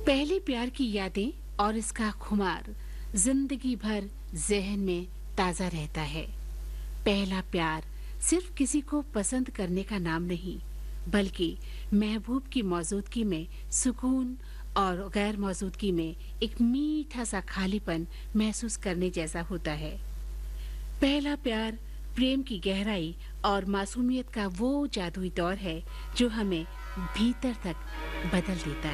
पहले प्यार की यादें और इसका खुमार जिंदगी भर जहन में ताजा रहता है। पहला प्यार सिर्फ किसी को पसंद करने का नाम नहीं, बल्कि महबूब की मौजूदगी में सुकून और गैर मौजूदगी में एक मीठा सा खालीपन महसूस करने जैसा होता है। पहला प्यार प्रेम की गहराई और मासूमियत का वो जादुई दौर है जो हमें भीतर तक बदल देता है।